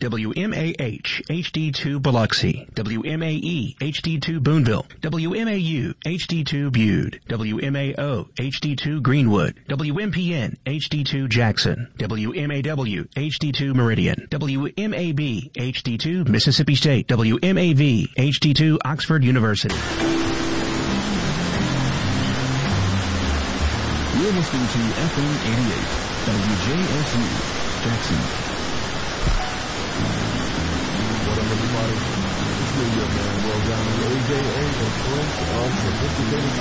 WMAH HD2 Biloxi, WMAE HD2 Boonville, WMAU HD2 Bude, WMAO HD2 Greenwood, WMPN HD2 Jackson, WMAW HD2 Meridian, WMAB HD2 Mississippi State, WMAV HD2 Oxford University. You're listening to FM 88, WJSU, Jackson. What up, everybody? It's me, your man, Will Down, AKA the Prince of Sophisticated